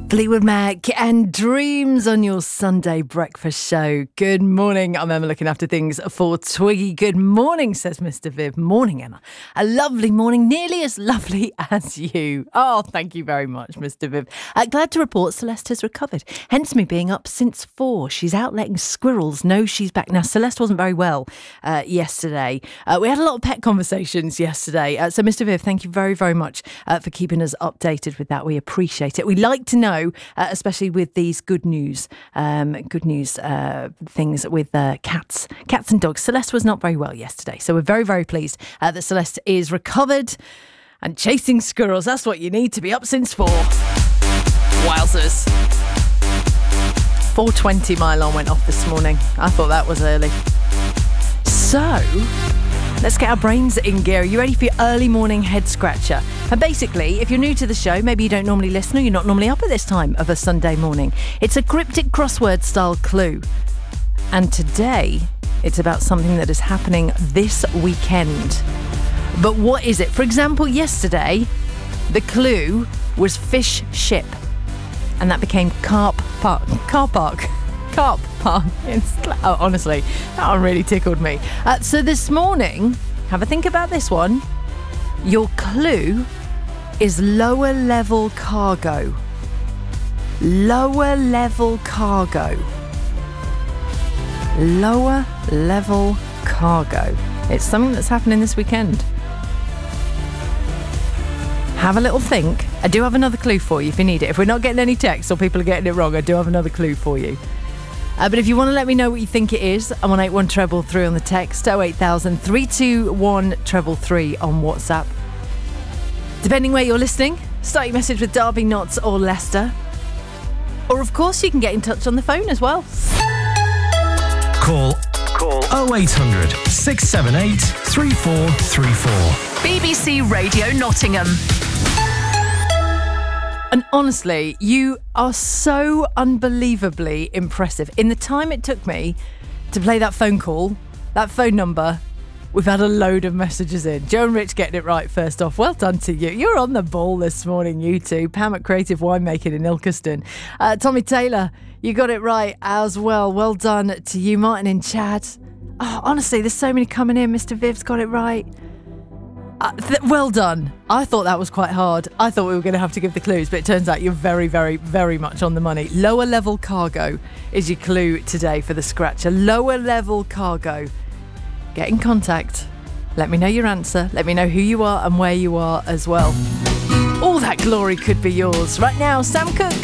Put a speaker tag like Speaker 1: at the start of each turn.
Speaker 1: Fleetwood Mac and Dreams on your Sunday breakfast show. Good morning. I'm Emma, looking after things for Twiggy. Good morning, says Mr. Viv. Morning, Emma. A lovely morning, nearly as lovely as you. Oh, thank you very much, Mr. Viv. Glad to report Celeste has recovered, hence me being up since 4. She's out letting squirrels know she's back. Now, Celeste wasn't very well yesterday. We had a lot of pet conversations yesterday. So, Mr. Viv, thank you very, very much for keeping us updated with that. We appreciate it. We like to know, especially with these good news things with cats and dogs. Celeste was not very well yesterday, so we're very, very pleased that Celeste is recovered and chasing squirrels. That's what you need to be up since 4. Wowzers. 4:20 my alarm went off this morning. I thought that was early. So let's get our brains in gear. Are you ready for your early morning head scratcher? And basically, if you're new to the show, maybe you don't normally listen or you're not normally up at this time of a Sunday morning, it's a cryptic crossword style clue. And today, it's about something that is happening this weekend. But what is it? For example, yesterday, the clue was fish ship. And that became car park. Honestly, that one really tickled me. So this morning, have a think about this one. Your clue is lower level cargo. Lower level cargo. Lower level cargo. It's something that's happening this weekend. Have a little think. I do have another clue for you if you need it. If we're not getting any texts or people are getting it wrong, I do have another clue for you. But if you want to let me know what you think it is, I'm on 81333 on the text, 08000 321 333 on WhatsApp. Depending where you're listening, start your message with Derby, Notts or Leicester. Or of course you can get in touch on the phone as well.
Speaker 2: Call 0800 678 3434.
Speaker 3: BBC Radio Nottingham.
Speaker 1: And honestly, you are so unbelievably impressive. In the time it took me to play that phone call, that phone number, we've had a load of messages in. Joe and Rich getting it right first off. Well done to you. You're on the ball this morning, you two. Pam at Creative Winemaking in Ilkeston. Tommy Taylor, you got it right as well. Well done to you. Martin in Chad. Oh, honestly, there's so many coming in. Mr. Viv's got it right. Well done. I thought that was quite hard. I thought we were going to have to give the clues, but it turns out you're very, very, very much on the money. Lower level cargo is your clue today for the scratcher. Lower level cargo. Get in contact. Let me know your answer. Let me know who you are and where you are as well. All that glory could be yours. Right now, Sam Cooke.